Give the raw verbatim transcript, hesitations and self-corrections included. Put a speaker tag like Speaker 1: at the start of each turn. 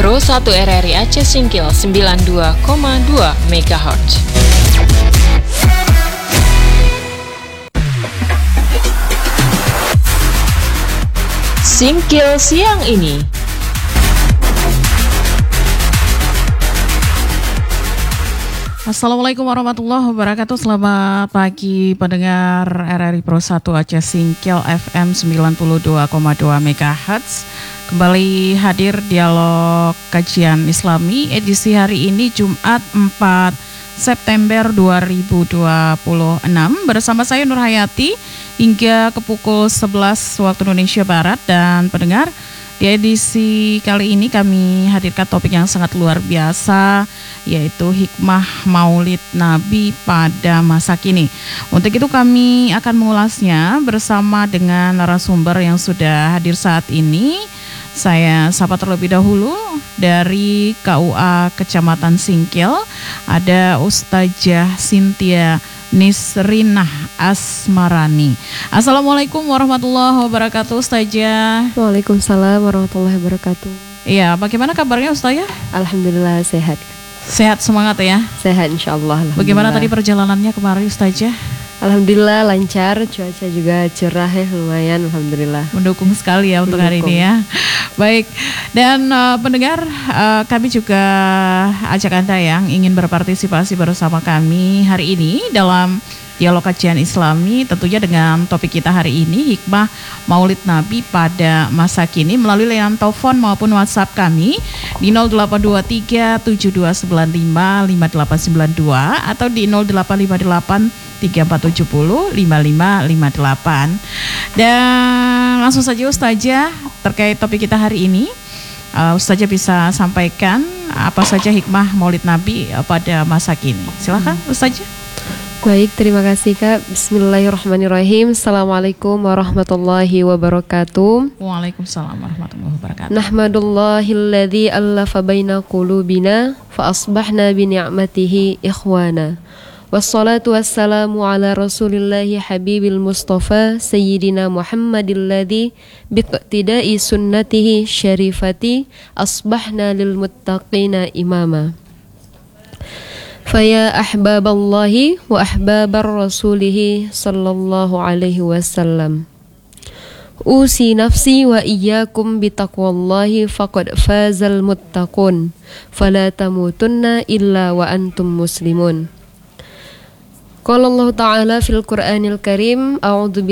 Speaker 1: Pro satu R R I Aceh Singkil sembilan puluh dua koma dua megahertz. Singkil siang ini.
Speaker 2: Assalamualaikum warahmatullahi wabarakatuh. Selamat pagi pendengar R R I Pro satu Aceh Singkil F M sembilan puluh dua koma dua megahertz. Kembali hadir dialog kajian Islami edisi hari ini Jumat empat September dua ribu dua puluh enam bersama saya Nur Hayati hingga ke pukul sebelas waktu Indonesia Barat. Dan pendengar, di edisi kali ini kami hadirkan topik yang sangat luar biasa, yaitu hikmah Maulid Nabi pada masa kini. Untuk itu kami akan mengulasnya bersama dengan narasumber yang sudah hadir saat ini. Saya sapa terlebih dahulu dari K U A Kecamatan Singkil, ada Ustazah Cynthia Nisrinah Asmarani. Assalamualaikum warahmatullahi wabarakatuh, Ustazah.
Speaker 3: Waalaikumsalam warahmatullahi wabarakatuh.
Speaker 2: Iya, bagaimana kabarnya Ustazah?
Speaker 3: Alhamdulillah sehat.
Speaker 2: Sehat, semangat ya?
Speaker 3: Sehat insyaallah.
Speaker 2: Bagaimana tadi perjalanannya kemarin Ustazah?
Speaker 3: Alhamdulillah lancar, cuaca juga cerah ya, lumayan alhamdulillah.
Speaker 2: Mendukung sekali ya untuk
Speaker 3: Mendukung.
Speaker 2: hari ini ya. Baik, dan uh, pendengar, uh, kami juga ajak Anda yang ingin berpartisipasi bersama kami hari ini dalam dialog kajian Islami, tentunya dengan topik kita hari ini, hikmah Maulid Nabi pada masa kini, melalui layanan telepon maupun WhatsApp kami di nol delapan dua tiga tujuh dua sembilan lima lima delapan sembilan dua atau di nol delapan lima delapan tiga empat tujuh nol lima lima lima delapan. Dan langsung saja Ustazah, terkait topik kita hari ini, uh, Ustazah bisa sampaikan apa saja hikmah Maulid Nabi pada masa kini. Silakan Ustazah.
Speaker 3: Baik, terima kasih Kak. Bismillahirrahmanirrahim. Assalamualaikum warahmatullahi wabarakatuh.
Speaker 2: Waalaikumsalam warahmatullahi wabarakatuh.
Speaker 3: Nahmadallahilladzi allafa baina qulubina fa asbahna bi ni'matihi ikhwana. Wassalatu wassalamu ala rasulillahi habibil mustafa sayyidina Muhammadilladzi biqtida'i sunnatihi syarifati asbahna lil muttaqina imama. Faya ahbaballahi wa ahbabar rasulihi sallallahu alaihi wasallam. Usi nafsi wa iyyakum bitaqwallahi faqad fazal muttaqun. Fala tamutunna illa wa antum muslimun. Qala Allah Ta'ala fil Qur'anil Karim, a'udzu